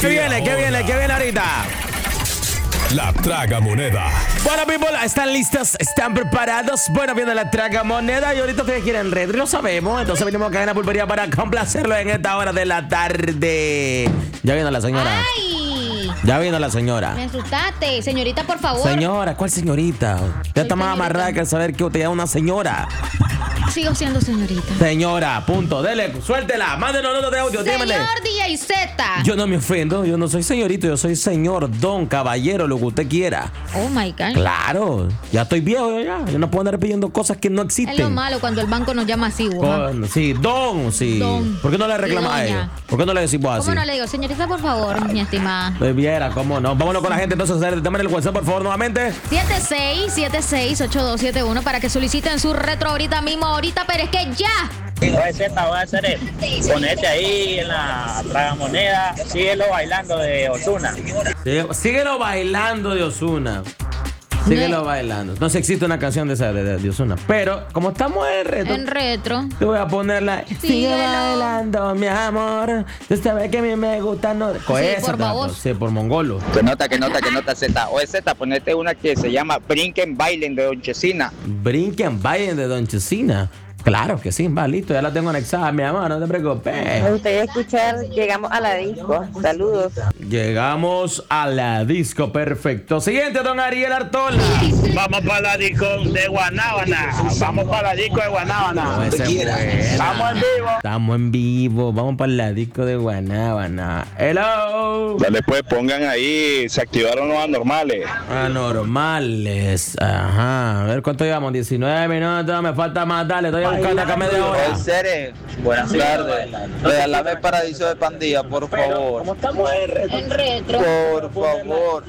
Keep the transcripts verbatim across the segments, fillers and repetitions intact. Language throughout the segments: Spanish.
¿Qué viene? ¿Qué viene? ¿Qué viene ahorita? La tragamoneda. Bueno, people, ¿están listos? ¿Están preparados? Bueno, viene la tragamoneda y ahorita ustedes quieren retro, lo sabemos. Entonces venimos a Cadena Pulpería para complacerlo en esta hora de la tarde. Ya vino la señora. ¡Ay! Ya vino la señora. Me asustaste. Señorita, por favor. Señora, ¿cuál señorita? Ya está más señorita. amarrada que saber que usted es una señora. Sigo siendo señorita. Señora, punto. Dele, suéltela. Mándenos notas de audio, dímele. Señor D J Z. Yo no me ofendo, yo no soy señorito, yo soy señor, don, caballero, lo que usted quiera. Oh my God. Claro, ya estoy viejo yo ya. Yo no puedo andar pidiendo cosas que no Es lo existen. malo cuando el banco nos llama así, guau. Con- sí, don, sí. Don. ¿Por qué no le reclama a Y doña. ellos? ¿Por qué no le decimos así? ¿Cómo no le digo? Señorita, por favor, mi estimada. Pues viera, cómo no. Vámonos con la gente entonces. Dame el WhatsApp, por favor, nuevamente. siete seis siete seis ocho dos siete uno para que soliciten su retro ahorita mismo, ahorita, pero es que ya. Oye, Z, voy a hacer es ponerte ahí en la tragamoneda, síguelo bailando de Ozuna. Sí, síguelo bailando de Ozuna. Síguelo No. bailando. No sé, existe una canción de esa de, de, de Ozuna. Pero, como estamos en reto, En retro. te voy a ponerla. Sigue Síguelo. bailando, mi amor. Tú sabes que a mí me gusta. No. Con Sí, esa por te la favor. pongo. Sí, por mongolo. Que nota, que nota, que nota Z. Oye Z, ponete una que se llama Brinquen Bailen de Don Chesina. Brinquen, vayan de Don Chesina. Claro que sí, va, listo. Ya la tengo anexada, mi amor. No te preocupes. Me gustaría escuchar Llegamos a la disco. Saludos. Llegamos a la disco, perfecto. Siguiente, don Ariel Artola. Vamos para la disco de Guanábana, vamos para la disco de Guanábana. No, esa es buena. Estamos en vivo. Estamos en vivo. Vamos para la disco de Guanábana. Hello. Dale pues, pongan ahí, se activaron los anormales. Anormales. Ajá. A ver cuánto llevamos. diecinueve minutos. Me falta más. Dale, estoy buscando acá media hora. Cere, buenas tardes. Regálame Paradiso de Pandilla, por favor. En retro. Por favor.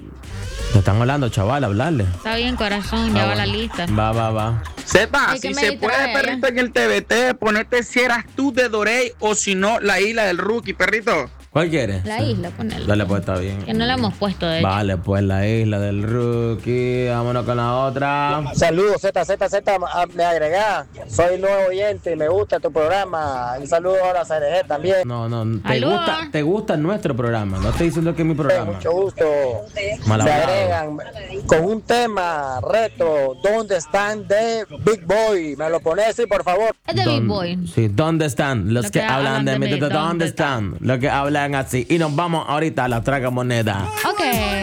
Te están hablando, chaval, hablarle. Está bien, corazón, ya Ah, va la bueno. lista. Va, va, va. Z, Ay, que si me se distrae, puede, ya. perrito, en el T V T, ponete si eras tú de Dorey o si no, la isla del Rookie, perrito. ¿Cuál quieres? La isla, ponela. Dale, pues está bien. Que no la hemos puesto, de hecho. Vale, pues la isla del rookie. Vámonos con la otra. Saludos, Z, Z, Z, me agregá. Soy nuevo oyente y me gusta tu programa. Un saludo ahora a C R G también. No, no, te Aló. gusta, te gusta nuestro programa. No estoy diciendo que es mi programa. Mucho gusto. Mal Se hablado. agregan con un tema retro. ¿Dónde están de Big Boy? Me lo pones así, por favor. Es de Big Don- Boy. Sí, ¿dónde están? Los Lo que, que hablan hablan de de mí. mí, ¿Dónde ¿dónde están? Los que hablan así. Y nos vamos ahorita a la tragamoneda. Ok.